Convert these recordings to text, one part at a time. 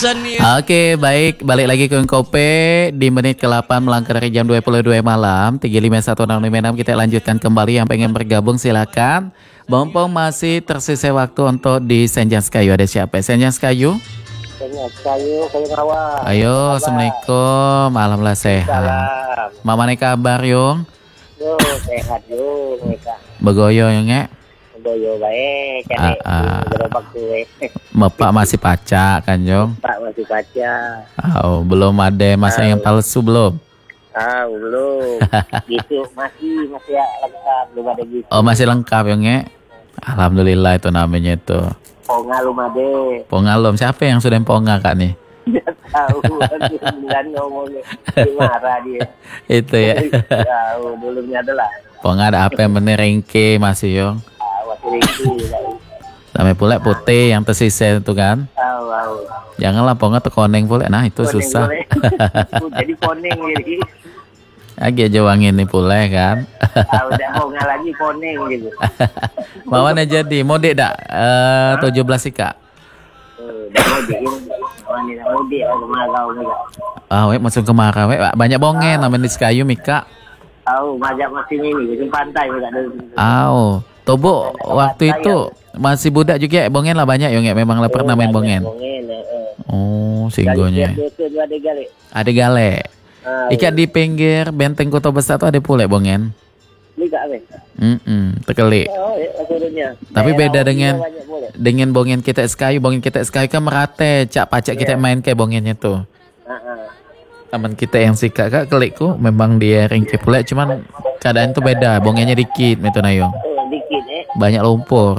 Oke, baik. Balik lagi ke Kope di menit ke-8 melangkah dari jam 22 malam. 35166 kita lanjutkan kembali. Yang pengen bergabung silakan. Mumpung masih tersisa waktu untuk di Senjang Kayu. Ada siapa? Senjang Kayu? Senjang Kayu, Kayu Rawa. Ayo, assalamualaikum. Alhamdulillah sehat. Salam. Mama nih kabar yung? Yo, sehat yo mereka. Begoyo yung Begoyo baik. Kan gerobak tuwe. Bapak masih pacak kan yung? Pak masih baca. Oh, belum ada masa yang palsu belum? Belum. Gitu masih ya lengkap, belum ada gitu. Oh, masih lengkap yung Alhamdulillah itu namanya itu. Ponga lumade. Pongalom, siapa yang sudah ponga kak nih? Tidak tahu, bulan ngomongnya. Marah dia. Itu ya. Tahu, belumnya adalah. Ponga ada apa yang bener ringke masih yung? Masih ringki. Sampai pula putih yang tersisa itu kan? Tahu. Janganlah ponga terkoneng pula, nah itu Koneng susah. Jadi koneng jadi. Lagi aja wangi nih pula kan? Udah ponga lagi koneng gitu. Mawan aja jadi, mau dek dak 17 sih kak? Udah mau diin, wanita mudi, kemarau juga. Wek masuk kemarau, wek banyak bongen namanya di Sekayu Mika. Tahu, majak masih ini, di pantai juga ada. Tobo waktu itu masih budak juga bongen lah banyak ya memang lah pernah main bongen. Oh, singgonya. Ada gale. Ikat di pinggir benteng Kota Besar tuh ada pula bongen. Terkelik. Tapi beda dengan bongen kita Sekayu. Bongen kita Sekayu kan merate, cak pacak kita main kayak bongennya tuh. Teman kita yang si kakak kelikku memang dia ringkih pula, cuman keadaan tuh beda. Bongennya dikit, metu nayong. Dikit Banyak lumpur.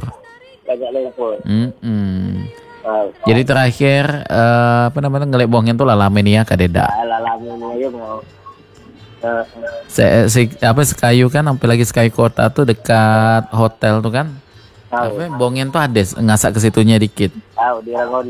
Jadi terakhir ngelek bongen tuh lalamin ya kadeda. Lalamin aja mau. Sekayu kan sampai lagi Sekayu Kota tuh dekat hotel tuh kan. Bongen tuh ada ngasak ke situnya dikit. Tahu di Rangon